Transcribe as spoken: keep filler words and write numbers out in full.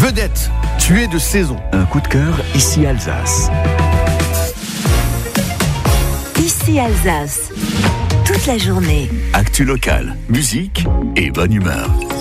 Vedette, tu es de saison. Un coup de cœur, ici Alsace. Ici Alsace, toute la journée. Actu local, musique et bonne humeur.